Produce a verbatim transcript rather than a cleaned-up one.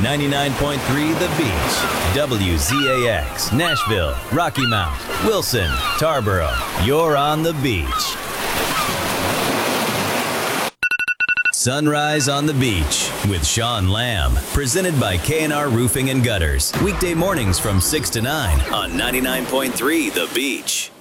ninety-nine point three The Beach, W Z A X, Nashville, Rocky Mount, Wilson, Tarboro. You're on the beach. Sunrise on the Beach with Sean Lamb, presented by K and R Roofing and Gutters. Weekday mornings from six to nine on ninety-nine point three The Beach.